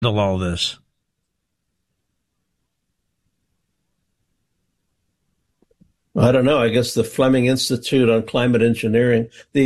all this? I don't know. I guess the Fleming Institute on Climate Engineering.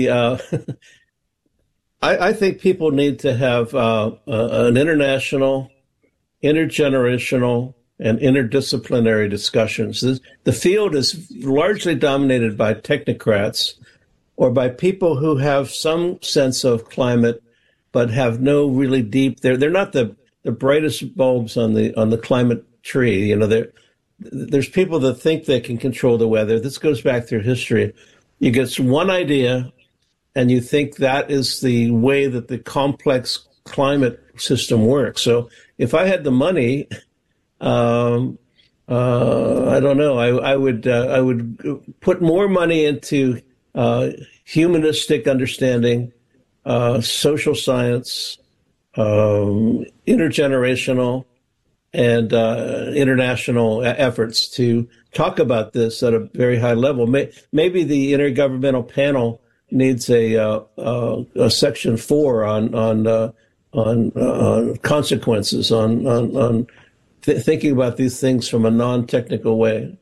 I think people need to have an international, intergenerational, and interdisciplinary discussions. The field is largely dominated by technocrats or by people who have some sense of climate but have no really deep. They're not the brightest bulbs on the climate tree. There's people that think they can control the weather. This goes back through history. You get one idea, and you think that is the way that the complex climate system works. So if I had the money, I don't know. I would put more money into humanistic understanding, social science, intergenerational, and international efforts to talk about this at a very high level. Maybe the Intergovernmental Panel needs a Section 4 on consequences, on thinking about these things from a non-technical way.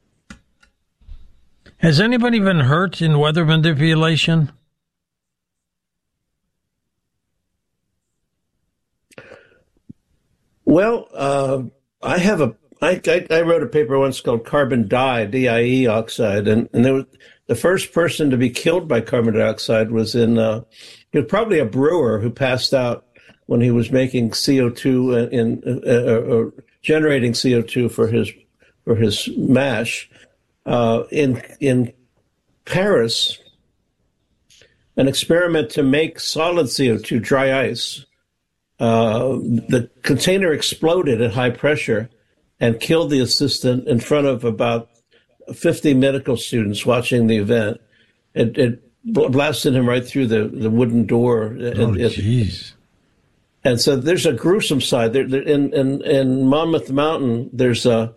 Has anybody been hurt in weather manipulation? Well, I wrote a paper once called Carbon Dye, DIE oxide, and there was the first person to be killed by carbon dioxide was he was probably a brewer who passed out when he was making CO2 generating CO2 for his mash. In Paris, an experiment to make solid CO2, dry ice. The container exploded at high pressure and killed the assistant in front of about 50 medical students watching the event. It blasted him right through the wooden door. Oh, jeez. And so there's a gruesome side. In Mammoth Mountain, there's a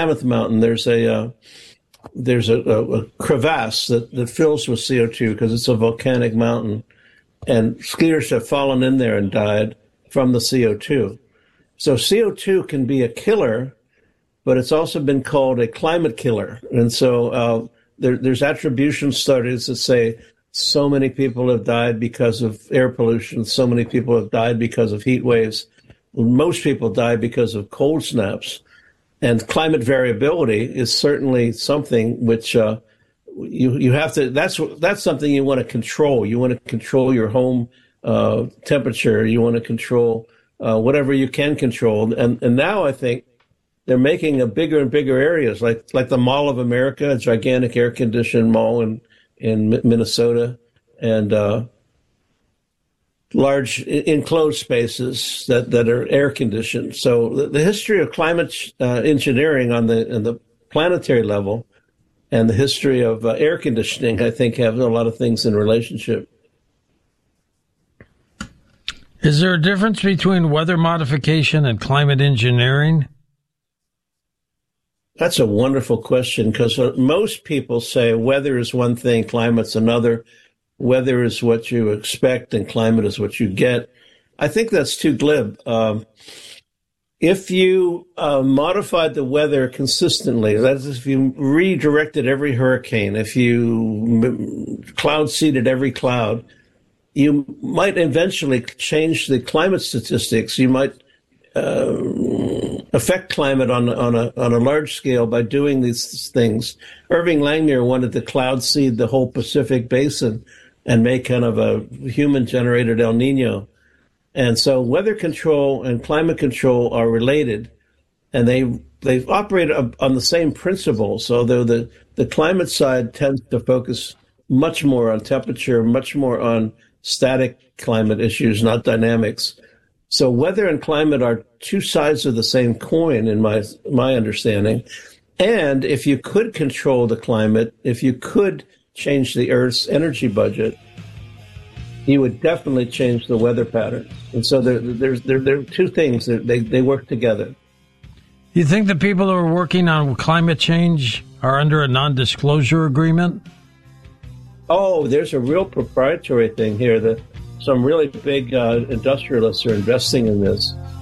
crevasse that fills with CO2 because it's a volcanic mountain, and skiers have fallen in there and died from the CO2. So CO2 can be a killer, but it's also been called a climate killer. And so there's attribution studies that say so many people have died because of air pollution, so many people have died because of heat waves. Most people die because of cold snaps. And climate variability is certainly something which you have to. That's something you want to control. You want to control your home temperature. You want to control whatever you can control. And now I think they're making a bigger and bigger areas, like the Mall of America, a gigantic air conditioned mall in Minnesota, and large enclosed spaces that are air conditioned. So the history of climate engineering on the planetary level and the history of air conditioning, I think, have a lot of things in relationship. Is there a difference between weather modification and climate engineering? That's a wonderful question, because most people say weather is one thing, climate's another. Weather is what you expect and climate is what you get. I think that's too glib. If you modified the weather consistently, that is, if you redirected every hurricane, if you cloud seeded every cloud, you might eventually change the climate statistics. You might affect climate on a large scale by doing these things. Irving Langmuir wanted to cloud seed the whole Pacific Basin and make kind of a human-generated El Nino. And so weather control and climate control are related, and they operate on the same principles, although the climate side tends to focus much more on temperature, much more on static climate issues, not dynamics. So weather and climate are two sides of the same coin, in my understanding. And if you could control the climate, if you could change the Earth's energy budget, you would definitely change the weather patterns. And so there are two things that they work together. You think the people who are working on climate change are under a non-disclosure agreement? Oh, there's a real proprietary thing here that some really big industrialists are investing in this.